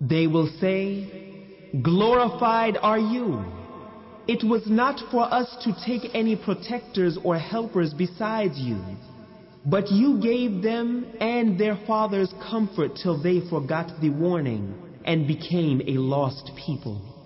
They will say, glorified are you. It was not for us to take any protectors or helpers besides you, but you gave them and their fathers comfort till they forgot the warning and became a lost people.